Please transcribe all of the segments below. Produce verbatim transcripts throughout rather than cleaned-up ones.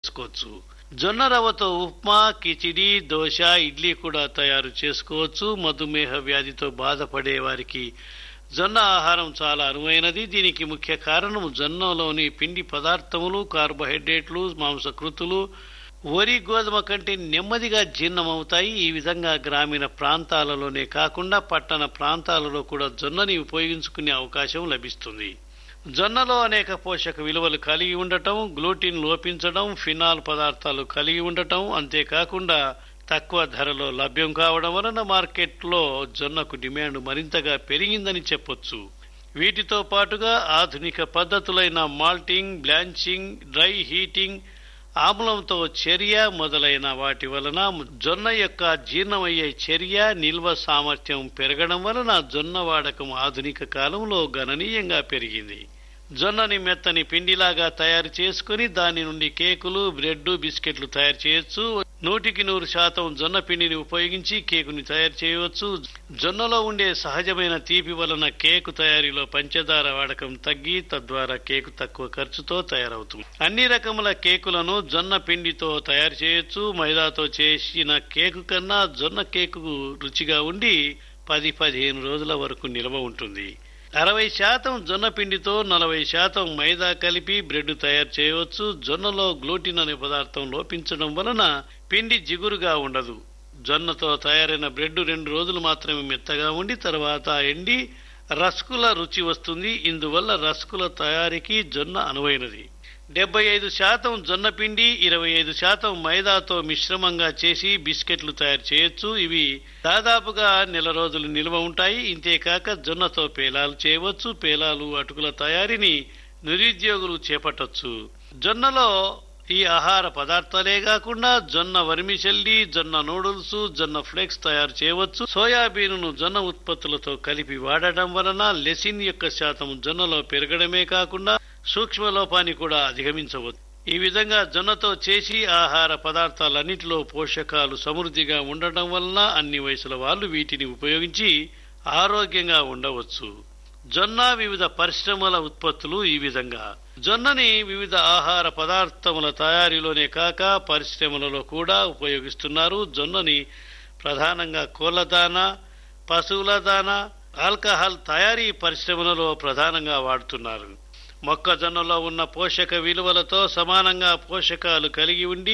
చేసుకోవచ్చు. జొన్న రవ్వతో ఉప్మా, కిచిడి, దోశ, ఇడ్లీ కూడా తయారు చేసుకోవచ్చు. మధుమేహ వ్యాధితో బాధపడే వారికి జొన్న ఆహారం చాలా అనువైనది. దీనికి ముఖ్య కారణం జొన్నలోని పిండి పదార్థములు, కార్బోహైడ్రేట్లు, మాంసకృతులు వరి, గోధుమ కంటే నెమ్మదిగా జీర్ణమవుతాయి. ఈ విధంగా గ్రామీణ ప్రాంతాలలోనే కాకుండా పట్టణ ప్రాంతాలలో కూడా జొన్నని ఉపయోగించుకునే అవకాశం లభిస్తుంది. జొన్నలో అనేక పోషక విలువలు కలిగి ఉండటం, గ్లూటిన్ లోపించడం, ఫినాల్ పదార్థాలు కలిగి ఉండటం, అంతేకాకుండా తక్కువ ధరలో లభ్యం కావడం వలన మార్కెట్లో జొన్నకు డిమాండ్ మరింతగా పెరిగిందని చెప్పొచ్చు. వీటితో పాటుగా ఆధునిక పద్ధతులైన మాల్టింగ్, బ్లాంచింగ్, డ్రై హీటింగ్, ఆమ్లంతో చర్య మొదలైన వాటి వలన జొన్న యొక్క జీర్ణమయ్యే చర్య, నిల్వ సామర్థ్యం పెరగడం వలన జొన్న వాడకం ఆధునిక కాలంలో గణనీయంగా పెరిగింది. జొన్నని మెత్తని పిండిలాగా తయారు చేసుకుని దాని నుండి కేకులు, బ్రెడ్, బిస్కెట్లు తయారు చేయొచ్చు. నూటికి నూరు శాతం జొన్న పిండిని ఉపయోగించి కేకుని తయారు చేయవచ్చు. జొన్నలో ఉండే సహజమైన తీపి వలన కేకు తయారీలో పంచదార వాడకం తగ్గి తద్వారా కేకు తక్కువ ఖర్చుతో తయారవుతుంది. అన్ని రకముల కేకులను జొన్న పిండితో తయారు చేయొచ్చు. మైదాతో చేసిన కేకు కన్నా జొన్న కేకు రుచిగా ఉండి పది పదిహేను రోజుల వరకు నిల్వ ఉంటుంది. అరవై శాతం జొన్న పిండితో నలభై శాతం మైదా కలిపి బ్రెడ్ తయారు చేయవచ్చు. జొన్నలో గ్లూటిన్ అనే పదార్థం లోపించడం వలన పిండి జిగురుగా ఉండదు. జొన్నతో తయారైన బ్రెడ్ రెండు రోజులు మాత్రమే మెత్తగా ఉండి తర్వాత ఎండి రస్కుల రుచి వస్తుంది. ఇందువల్ల రస్కుల తయారీకి జొన్న అనువైనది. డెబ్బై ఐదు శాతం జొన్న పిండి, ఇరవై ఐదు శాతం మైదాతో మిశ్రమంగా చేసి బిస్కెట్లు తయారు చేయొచ్చు. ఇవి దాదాపుగా నెల రోజులు నిల్వ ఉంటాయి. ఇంతేకాక జొన్నతో పేలాలు చేయవచ్చు. పేలాలు, అటుకుల తయారీని నిరుద్యోగులు చేపట్టొచ్చు. జొన్నలో ఈ ఆహార పదార్థాలే కాకుండా జొన్న వర్మిచెల్లి, జొన్న నూడిల్స్, జొన్న ఫ్లేక్స్ తయారు చేయవచ్చు. సోయాబీన్ను జొన్న ఉత్పత్తులతో కలిపి వాడటం వలన లెసిన్ యొక్క శాతం జొన్నలో పెరగడమే కాకుండా సూక్ష్మ లోపాన్ని కూడా అధిగమించవచ్చు. ఈ విధంగా జొన్నతో చేసి ఆహార పదార్థాలన్నింటిలో పోషకాలు సమృద్ధిగా ఉండటం వలన అన్ని వయసుల వాళ్ళు వీటిని ఉపయోగించి ఆరోగ్యంగా ఉండవచ్చు. జొన్న వివిధ పరిశ్రమల ఉత్పత్తులు ఈ విధంగా జొన్నని వివిధ ఆహార పదార్థముల తయారీలోనే కాక పరిశ్రమలలో కూడా ఉపయోగిస్తున్నారు. జొన్నని ప్రధానంగా కోళ్ల దానా, పశువుల దానా, ఆల్కహాల్ తయారీ పరిశ్రమలలో ప్రధానంగా వాడుతున్నారు. మొక్కజొన్నలో ఉన్న పోషక విలువలతో సమానంగా పోషకాలు కలిగి ఉండి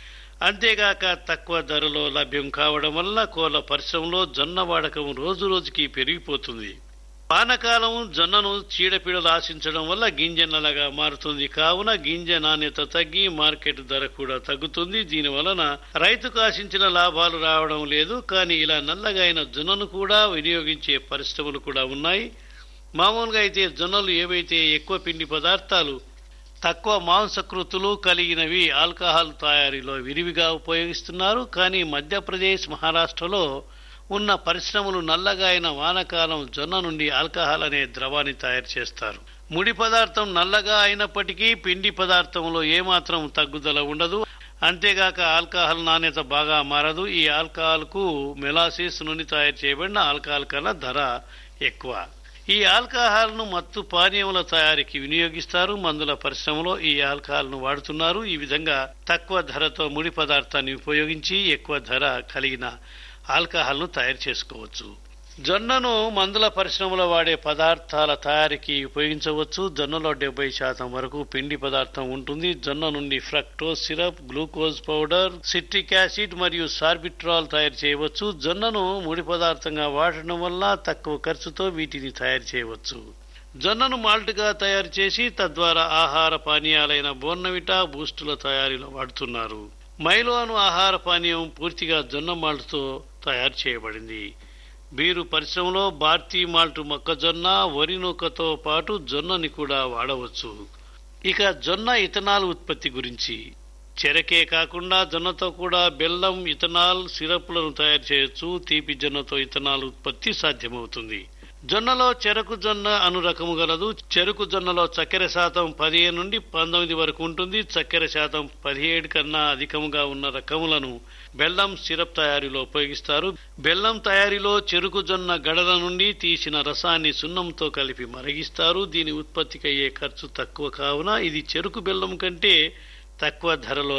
అంతేగాక తక్కువ ధరలో లభ్యం కావడం వల్ల కోళ్ల పరిశ్రమలో జొన్న వాడకం రోజు రోజుకి పెరిగిపోతుంది. వానకాలం జొన్నను చీడపీడలు ఆశించడం వల్ల గింజ నల్లగా మారుతుంది. కావున గింజ నాణ్యత తగ్గి మార్కెట్ ధర కూడా తగ్గుతుంది. దీని వలన రైతుకు ఆశించిన లాభాలు రావడం లేదు. కానీ ఇలా నల్లగా అయిన జొన్నను కూడా వినియోగించే పరిశ్రమలు కూడా ఉన్నాయి. మామూలుగా అయితే జొన్నలు ఏవైతే ఎక్కువ పిండి పదార్థాలు, తక్కువ మాంసకృతులు కలిగినవి ఆల్కహాల్ తయారీలో విరివిగా ఉపయోగిస్తున్నారు. కానీ మధ్యప్రదేశ్, మహారాష్ట్రలో ఉన్న పరిశ్రమలు నల్లగా అయిన వానకాలం జొన్న నుండి ఆల్కహాల్ అనే ద్రవాన్ని తయారు చేస్తారు. ముడి పదార్థం నల్లగా అయినప్పటికీ పిండి పదార్థంలో ఏమాత్రం తగ్గుదల ఉండదు. అంతేగాక ఆల్కహాల్ నాణ్యత బాగా మారదు. ఈ ఆల్కహాల్ కు మెలాసిస్ నుండి తయారు చేయబడిన ఆల్కహాల్ కన్నా ధర ఎక్కువ. ఈ ఆల్కహాల్ ను మత్తు పానీయముల తయారీకి వినియోగిస్తారు. మందుల పరిశ్రమలో ఈ ఆల్కహాల్ ను వాడుతున్నారు. ఈ విధంగా తక్కువ ధరతో ముడి పదార్థాన్ని ఉపయోగించి ఎక్కువ ధర కలిగిన ఆల్కహాల్ ను తయారు చేసుకోవచ్చు. జొన్నను మందుల పరిశ్రమలో వాడే పదార్థాల తయారీకి ఉపయోగించవచ్చు. జొన్నలో డెబ్బై శాతం వరకు పిండి పదార్థం ఉంటుంది. జొన్న నుండి fructose syrup, glucose powder, citric acid మరియు సార్బిట్రాల్ తయారు చేయవచ్చు. జొన్నను ముడి పదార్థంగా వాడటం వల్ల తక్కువ ఖర్చుతో వీటిని తయారు చేయవచ్చు. జొన్నను మాల్ట్ గా తయారు చేసి తద్వారా ఆహార పానీయాలైన బోర్నవిటా, బూస్టుల తయారీలో వాడుతున్నారు. మైలో అను ఆహార పానీయం పూర్తిగా జొన్న మాల్ట్ తో తయారు చేయబడింది. బీరు పరిశ్రమలో భారతీ మాల్ట్ మొక్కజొన్న, వరి నూకతో పాటు జొన్నని కూడా వాడవచ్చు. ఇక జొన్న ఇథనాల్ ఉత్పత్తి గురించి, చెరకే కాకుండా జొన్నతో కూడా బెల్లం, ఇథనాల్, సిరప్లను తయారు చేయొచ్చు. తీపి జొన్నతో ఇథనాల్ ఉత్పత్తి సాధ్యమవుతుంది. జొన్నలో చెరకు జొన్న అను రకము గలదు. చెరుకు జొన్నలో చక్కెర శాతం పదిహేను నుండి పంతొమ్మిది వరకు ఉంటుంది. చక్కెర శాతం పదిహేడు కన్నా అధికముగా ఉన్న రకములను బెల్లం, సిరప్ తయారీలో ఉపయోగిస్తారు. బెల్లం తయారీలో చెరుకు జొన్న గడల నుండి తీసిన రసాన్ని సున్నంతో కలిపి మరిగిస్తారు. దీని ఉత్పత్తికి అయ్యే ఖర్చు తక్కువ కావున ఇది చెరుకు బెల్లం కంటే తక్కువ ధరలో